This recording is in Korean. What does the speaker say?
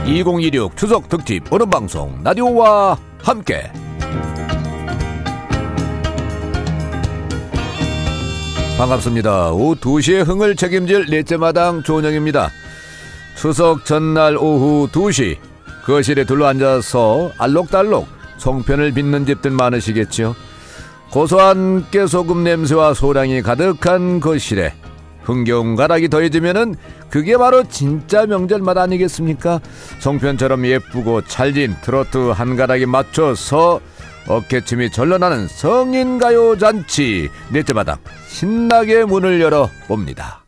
2026 추석 특집 오늘방송 라디오와 함께. 반갑습니다. 오후 2시에 흥을 책임질 넷째마당 조은영입니다. 추석 전날 오후 2시 거실에 둘러앉아서 알록달록 송편을 빚는 집들 많으시겠죠. 고소한 깨소금 냄새와 소량이 가득한 거실에 흥겨운 가락이 더해지면은 그게 바로 진짜 명절맛 아니겠습니까? 송편처럼 예쁘고 찰진 트로트 한 가락에 맞춰서 어깨춤이 절로 나는 성인가요 잔치 넷째마당 신나게 문을 열어봅니다.